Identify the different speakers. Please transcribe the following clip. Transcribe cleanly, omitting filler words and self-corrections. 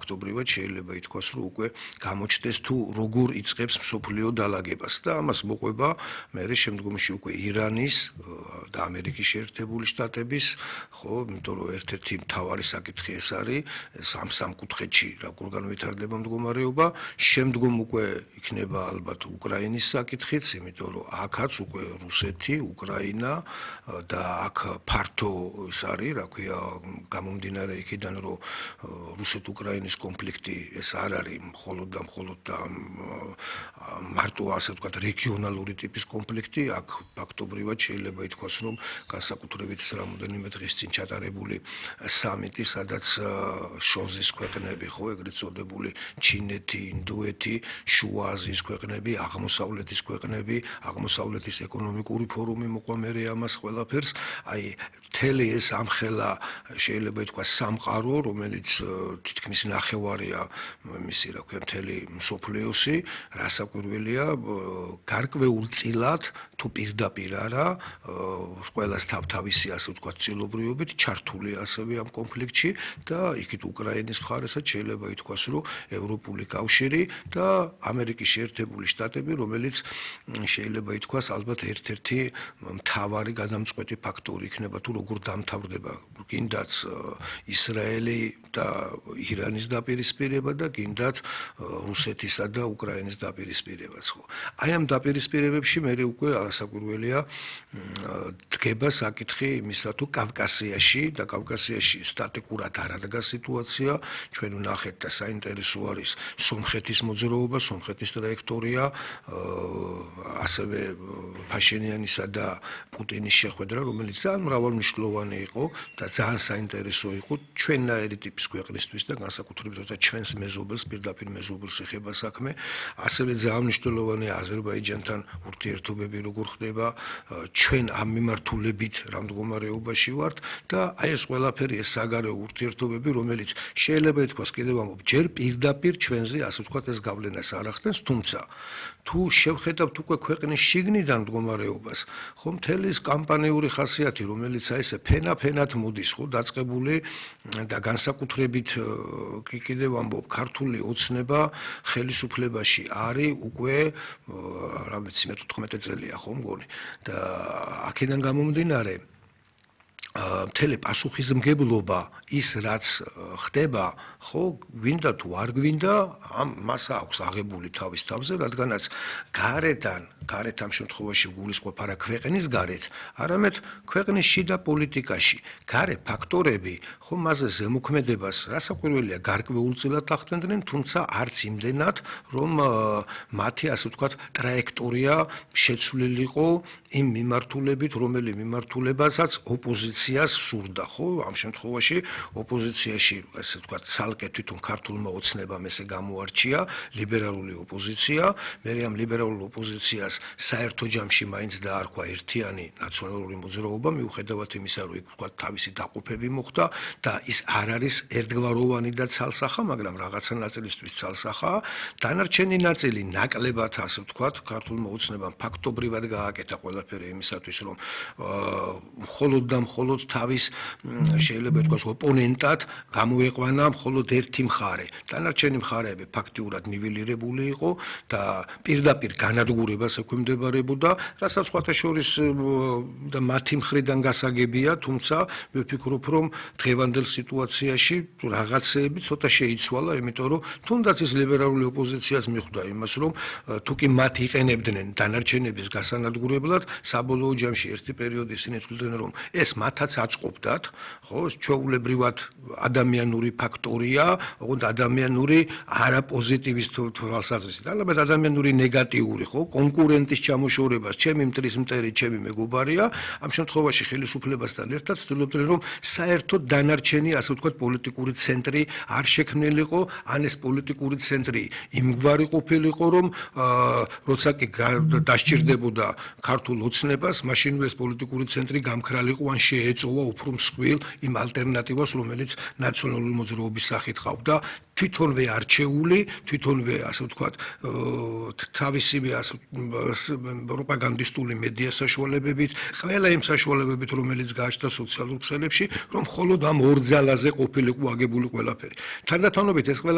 Speaker 1: ფაქტობრივად შეიძლება ითქვას, რომ უკვე გამოჩნდეს თუ როგორ იწყებს მსოფლიო დალაგებას და ამას მოყვება მერე შემდგომში უკვე ირანის და ამერიკის შეერთებული შტატების, ხო, იმიტომ რომ ერთ-ერთი მთავარი საკითხი ეს არის ამ სამკუთხედში როგორ განვითარდება მდგომარეობა, შემდგომ უკვე იქნება ალბათ უკრაინის საკითხიც, იმიტომ რომ აქაც უკვე რუსეთი, უკრაინა და აქ ფართო ის არის, რა ქვია, გამომდინარე იქიდან, რომ რუსეთ-უკრაინის კონფლიქტი ეს არ არის მხოლოდ და მხოლოდ მარტო ასე ვთქვათ რეგიონალური ტიპის კონფლიქტი, აქ ფაქტობრივად შეიძლება ითქვას, რომ განსაკუთრებით ეს რამოდენიმე დღის წინ ჩატარებული სამიტი, სადაც შუაზიის ქვეყნები, ხო, ეგრეთ წოდებული ჩინეთი, ინდოეთი, შუა აზიის ქვეყნები, აღმოსავლეთის ქვეყნები, აღმოსავლეთის ეკონომიკური ფორუმი მოყვამერე ამას ყველაფერს, აი მთელი ეს ამხელა შეიძლება ითქვას სამყარო, რომელიც თითქმის ნახევარია მისი, რა ქვია, მთელი მსოფლიოსი, რასაკვირველია, გარკვეულწილად თუ პირდაპირ არა, ყველას თავისი ასე ვთქვათ წილობრიობით ჩართული ასევე ამ კონფლიქტში და იქით უკრაინის მხარესაც შეიძლება ითქვას, რომ ევროპული კავშირი და ამერიკის შეერთებული შტატები, რომელიც შეიძლება ითქვას ალბათ ერთ-ერთი მთავარი გადამწყვეტი ფაქტორი იქნება თუ როგორ დამთავრდება გინდაც ისრაელი და ირანის დაპირისპირება და გინდათ რუსეთისა და უკრაინის დაპირისპირებაც, ხო. აი ამ დაპირისპირებებში მერე უკვე არასაკვირველია დგება საკითხი იმისა თუ კავკასიაში და კავკასიაში სტატიკურად არ ადგას სიტუაცია, ჩვენ ვნახეთ და საინტერესო არის სომხეთის მოძრაობა, სომხეთის ტრაექტორია, ასევე ფაშინიანისა და პუტინის შეხვედრა, რომელიც ძალიან მრავალმნიშვნელოვანი იყო და ძალიან საინტერესო იყო ჩვენნაირი ტიპის ქვეყნისთვის და განსაკუთრებით როცა ჩვენს მეზობელს, პირდაპირ მეზობელს ეხება საქმე, ასევე ძალიან მნიშვნელოვანია აზერბაიჯანთან ურთიერთობები როგორ ხდება, ჩვენ ამ მიმართულებით რა მდგომარეობაში ვართ და აი ეს ყველაფერი ეს საგარეო ურთიერთობები, რომელიც შეიძლება ითქვას კიდევ ამბობ, ჯერ პირდაპირ ჩვენზე ასე ვთქვათ ეს გავლენას არ ახდენს, თუმცა თუ შევხედავთ უკვე ქვეყნის შიგნიდან მდგომარეობას, ხო, მთელი ეს კამპანიური ხასიათი, რომელიც აი ესე ფენად მოდის, ხო, დაწყებული და განსაკუთრებით კიდევ ამბობ, ქართული ოცნება ხელისუფლებაში არის უკვე რა ვიცი მე 14 წელია, ხო, მგონი და აქედან გამომდინარე მთელი პასუხისმგებლობა ის რაც ხდება, ხო, გვინდა თუ არ გვინდა, მას აქვს აღებული თავის თავზე, რადგანაც გარეთ ამ შემთხვევაში გულისხმობ არა ქვეყნის გარეთ, არამედ ქვეყნის შიდა პოლიტიკაში, გარე ფაქტორები, ხო, მასზე ზემოქმედებას რასაკვირველია გარკვეულწილად ახდენდნენ, თუმცა არც იმდენად, რომ მათი ასე ვთქვათ ტრაექტორია შეცვლილიყო იმ მიმართულებით, რომელი მიმართულებასაც ოპოზიციას სურდა, ხო, ამ შემთხვევაში ოპოზიციაში, ასე ვთქვათ, ცალკე თვითონ ქართულმა ოცნებამ ესე გამოარჩია ლიბერალური ოპოზიცია, მე ამ ლიბერალურ ოპოზიციას საერთო ჯამში მაინც დაარქვა ერთიანი ნაციონალური მოძრაობა, მიუხედავად იმისა, რომ იქ ვთქვათ თავისი დაყოფები მოხდა და ის არ არის ერთგვაროვანი და ცალსახა, მაგრამ რაღაცა ნაწილისთვის ცალსახაა, დანარჩენი ნაწილი ნაკლებად, ასე ვთქვათ, ქართულმა ოცნებამ ფაქტობრივად გააკეთა ყველაფერი იმისათვის, რომ მხოლოდ და მხოლოდ თავის შეიძლება ითქვას ოპონენტად გამოეყვანა მხოლოდ ერთი მხარე. დანარჩენი მხარეები ფაქტიურად ნიველირებული იყო და პირდაპირ განადგურებას ექვემდებარებოდა, რასაც სხვათა შორის და მათი მხრიდან გასაგებია, თუმცა მე ვფიქრობ, რომ დღევანდელ სიტუაციაში რაღაცეები ცოტა შეიცვალა, იმიტომ რომ თუნდაც ის ლიბერალური ოპოზიციას მიხვდა იმას, რომ თუ კი მათ იყენებდნენ დანარჩენების გასანადგურებლად, საბოლოო ჯამში ერთი პერიოდი ისინი თვლდნენ, რომ ეს მათაც აწყობდათ, ხო, ჩვეულებრივად ადამიანური ფაქტორია, ოღონდ ადამიანური არაპოზიტივის თვალსაზრისით, ალბათ ადამიანური ნეგატიური, ხო, კონკურენტის ჩამოშორებას, ჩემი მტრის მტერი, ჩემი მეგობარია, ამ შემთხვევაში ხელისუფლებასთან ერთად ცდილობდნენ, რომ საერთოდ დანარჩენი, ასე ვთქვათ, პოლიტიკური ცენტრი არ შექმნილიყო, ან ეს პოლიტიკური ცენტრი იმგვარი ყოფილიყო, რომ როცა კი დასჭირდებოდა ქართულ ოცნებას, მაშინვე ეს პოლიტიკური ცენტრი გამქრალიყო ან შეეწოვა უფრო მსხვილ იმ ალტერნატივას, რომელიც ნაციონალური მოძრაობის სახით ყავდა, თვითონვე არჩეული, თვითონვე ასე ვთქვათ, თავისივე პროპაგანდისტული მედია საშუალებებით, ყველა იმ საშუალებებით, რომელიც გააჩნდა სოციალურ ქსელებში, რომ მხოლოდ ამ ორ ძალაზე ყოფილიყო აგებული ყველაფერი. თანდათანობით ეს